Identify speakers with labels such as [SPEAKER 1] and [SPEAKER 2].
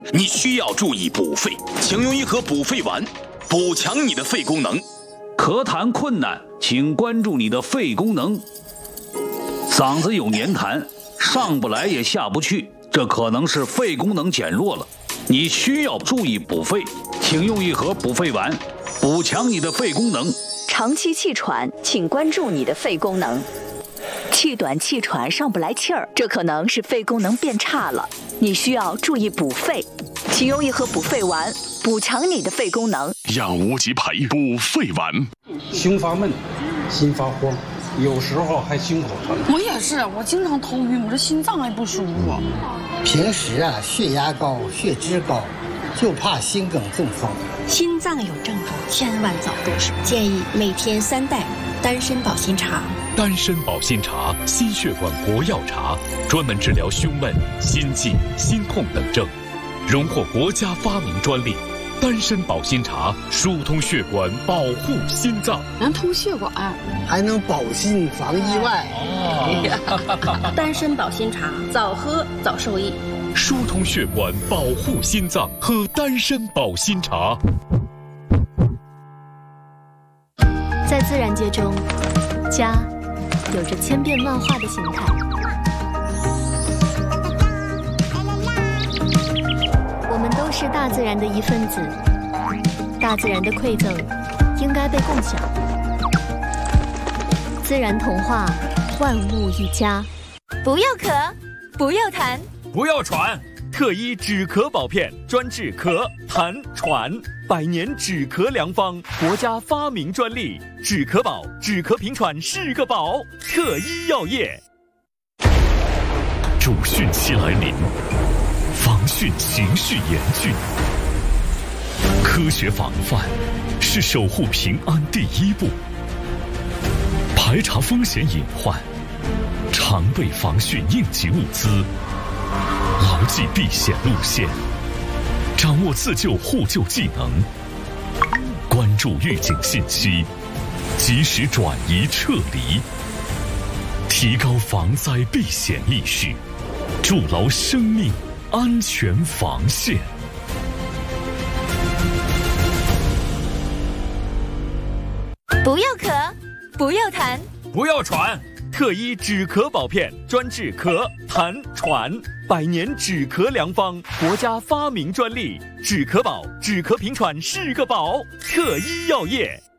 [SPEAKER 1] 你需要注意补肺，请用一盒补肺丸，补强你的肺功能。
[SPEAKER 2] 咳痰困难，请关注你的肺功能。嗓子有黏痰，上不来也下不去，这可能是肺功能减弱了。你需要注意补肺，请用一盒补肺丸，补强你的肺功能。
[SPEAKER 3] 长期气喘，请关注你的肺功能。气短气喘上不来气儿，这可能是肺功能变差了，你需要注意补肺，请用一盒补肺丸，补强你的肺功能。
[SPEAKER 4] 养无极培补肺丸。
[SPEAKER 5] 胸发闷，心发慌，有时候还心口疼。
[SPEAKER 6] 我也是，我经常头晕，我这心脏还不舒服。
[SPEAKER 7] 平时血压高，血脂高，就怕心梗中风。
[SPEAKER 8] 心脏有症状，千万早入手。建议每天3袋丹参保心茶。
[SPEAKER 9] 丹参保心茶，心血管活药茶，专门治疗胸闷、心悸、心痛等症，荣获国家发明专利。丹参保心茶疏通血管，保护心脏，
[SPEAKER 6] 能通血管，
[SPEAKER 7] 还能保心防意外。
[SPEAKER 8] 丹参保心茶，早喝早受益。
[SPEAKER 9] 疏通血管，保护心脏，喝丹参保心茶。
[SPEAKER 10] 在自然界中，家有着千变万化的形态。我们都是大自然的一份子，大自然的馈赠应该被共享。自然童话，万物一家。
[SPEAKER 11] 不要咳，不要痰，
[SPEAKER 12] 不要喘，特医止咳宝片，专治咳、痰、喘，100年止咳良方，国家发明专利。止咳宝，止咳平喘是个宝，特医药业。
[SPEAKER 9] 主汛期来临，防汛形势严峻，科学防范是守护平安第一步。排查风险隐患，常备防汛应急物资，牢记避险路线，掌握自救互救技能，关注预警信息，及时转移撤离，提高防灾避险意识，筑牢生命安全防线。
[SPEAKER 11] 不要咳，不要痰，
[SPEAKER 12] 不要喘，特医止咳宝片，专治咳、痰、喘，100年止咳良方，国家发明专利。止咳宝，止咳平喘是个宝，特医药业。